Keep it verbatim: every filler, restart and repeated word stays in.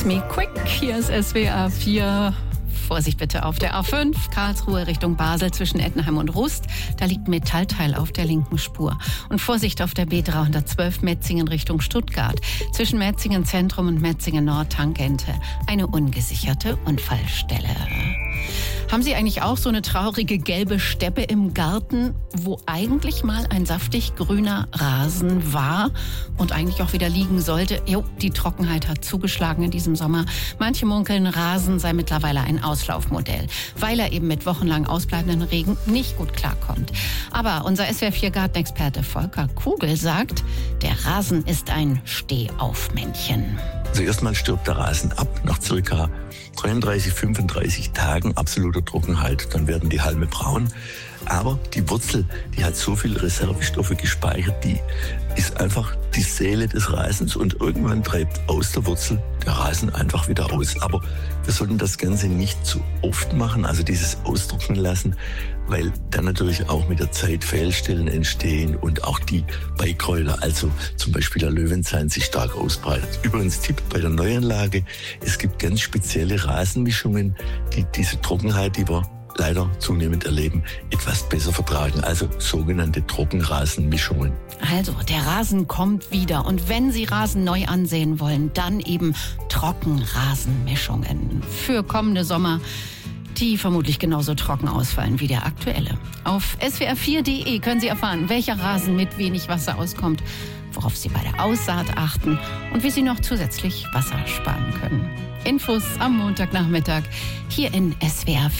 Kiss Me Quick. Hier ist S W R vier. Vorsicht bitte auf der A fünf, Karlsruhe Richtung Basel zwischen Ettenheim und Rust. Da liegt ein Metallteil auf der linken Spur. Und Vorsicht auf der B dreihundertzwölf Metzingen Richtung Stuttgart. Zwischen Metzingen Zentrum und Metzingen Nord Tangente. Eine ungesicherte Unfallstelle. Haben Sie eigentlich auch so eine traurige gelbe Steppe im Garten, wo eigentlich mal ein saftig grüner Rasen war und eigentlich auch wieder liegen sollte? Jo, die Trockenheit hat zugeschlagen in diesem Sommer. Manche munkeln, Rasen sei mittlerweile ein Auslaufmodell, weil er eben mit wochenlang ausbleibenden Regen nicht gut klarkommt. Aber unser S W R vier Gartenexperte Volker Kugel sagt, der Rasen ist ein Stehaufmännchen. Also erstmal stirbt der Rasen ab nach circa dreiunddreißig, fünfunddreißig Tagen absoluter Trockenheit. Dann werden die Halme braun. Aber die Wurzel, die hat so viele Reservestoffe gespeichert, die ist einfach die Seele des Rasens und irgendwann treibt aus der Wurzel der Rasen einfach wieder aus. Aber wir sollten das Ganze nicht zu oft machen, also dieses Austrocknen lassen, weil dann natürlich auch mit der Zeit Fehlstellen entstehen und auch die Beikräuter, also zum Beispiel der Löwenzahn, sich stark ausbreitet. Übrigens Tipp bei der Neuanlage, es gibt ganz spezielle Rasenmischungen, die diese Trockenheit, die wir leider zunehmend erleben, etwas besser vertragen. Also sogenannte Trockenrasenmischungen. Also, der Rasen kommt wieder. Und wenn Sie Rasen neu ansehen wollen, dann eben Trockenrasenmischungen. Für kommende Sommer, die vermutlich genauso trocken ausfallen wie der aktuelle. Auf S W R vier punkt de können Sie erfahren, welcher Rasen mit wenig Wasser auskommt, worauf Sie bei der Aussaat achten und wie Sie noch zusätzlich Wasser sparen können. Infos am Montagnachmittag hier in S W R vier.